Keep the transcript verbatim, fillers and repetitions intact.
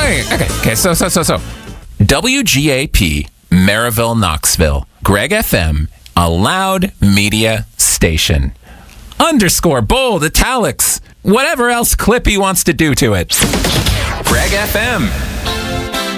okay, okay, okay. So, so, so, so. W G A P, Maryville, Knoxville. Greg F M, a loud media station. Underscore, bold, italics, whatever else Clippy wants to do to it. Greg F M.